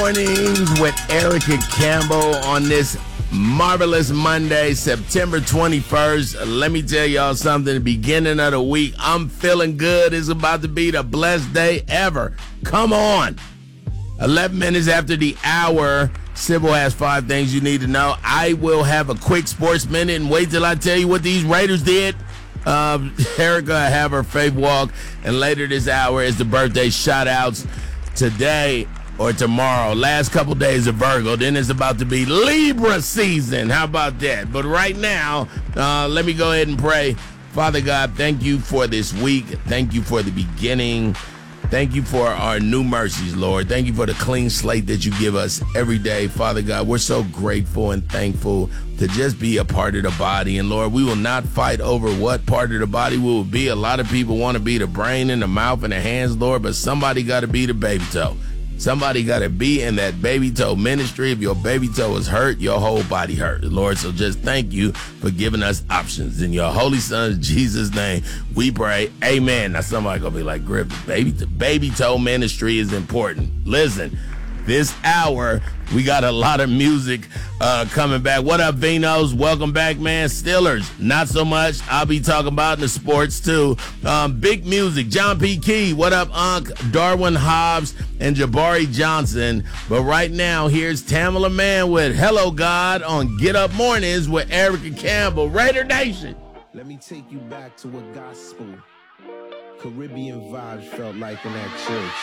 Mornings with Erica Campbell on this marvelous Monday, September 21st. Let me tell y'all something. The beginning of the week, I'm feeling good. It's about to be the blessed day ever. Come on. 11 minutes after the hour, Sybil has 5 things you need to know. I will have a quick sports minute and wait till I tell you what these Raiders did. Erica have her faith walk, and later this hour is the birthday shout-outs today or tomorrow. Last couple days of Virgo, then it's about to be Libra season. How about that? But right now, let me go ahead and pray. Father God, thank you for this week. Thank you for the beginning. Thank you for our new mercies, Lord. Thank you for the clean slate that you give us every day. Father God, we're so grateful and thankful to just be a part of the body. And Lord, we will not fight over what part of the body we will be. A lot of people want to be the brain and the mouth and the hands, Lord, but somebody got to be the baby toe. Somebody got to be in that baby toe ministry. If your baby toe is hurt, your whole body hurt, Lord. So just thank you for giving us options. In your holy son, Jesus' name, we pray. Amen. Now somebody going to be like, Griff, the baby toe ministry is important. Listen, this hour, we got a lot of music coming back. What up, Vinos? Welcome back, man. Steelers, not so much. I'll be talking about in the sports, too. Big music, John P. Key. What up, Unc? Darwin Hobbs and Jabari Johnson. But right now, here's Tamala Mann with Hello, God on Get Up Mornings with Erica Campbell. Raider Nation. Let me take you back to what gospel, Caribbean vibes felt like in that church.